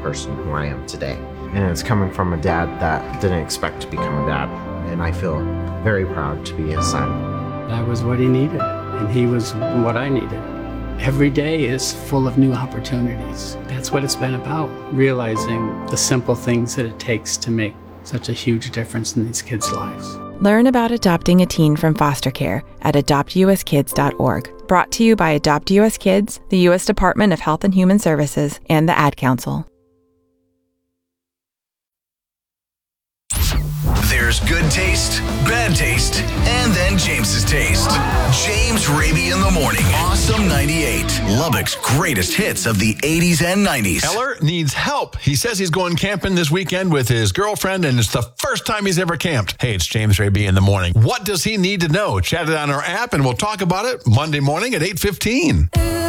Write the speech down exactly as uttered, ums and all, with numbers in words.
person who I am today. And it's coming from a dad that didn't expect to become a dad. And I feel very proud to be his son. I was what he needed, and he was what I needed. Every day is full of new opportunities. That's what it's been about, realizing the simple things that it takes to make such a huge difference in these kids' lives. Learn about adopting a teen from foster care at adopt u s kids dot org. Brought to you by Adopt U S Kids, the U S Department of Health and Human Services, and the Ad Council. There's good taste, bad taste, and then James's taste. James Raby in the morning. Awesome ninety-eight. Lubbock's greatest hits of the eighties and nineties. Eller needs help. He says he's going camping this weekend with his girlfriend, and it's the first time he's ever camped. Hey, it's James Raby in the morning. What does he need to know? Chat it on our app, and we'll talk about it Monday morning at eight fifteen.